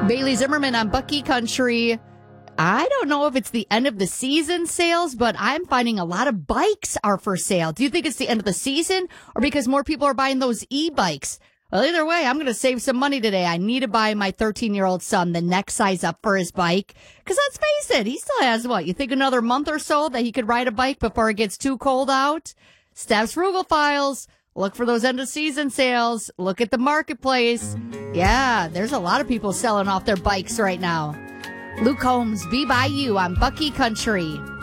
Bailey Zimmerman on Bucky Country. I don't know if it's the end of the season sales, but I'm finding a lot of bikes are for sale. Do you think it's the end of the season or because more people are buying those e-bikes? Well, either way, I'm going to save some money today. I need to buy my 13-year-old son the next size up for his bike. Because let's face it, he still has what? You think another month or so that he could ride a bike before it gets too cold out? Steph's Frugal Files. Look for those end of season sales. Look at the marketplace. Yeah, there's a lot of people selling off their bikes right now. Luke Combs, Be By You on Bucky Country.